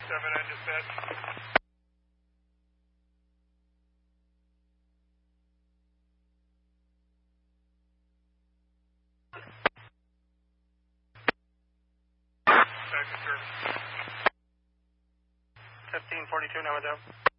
79 dispatch. Back to service. 1542, now with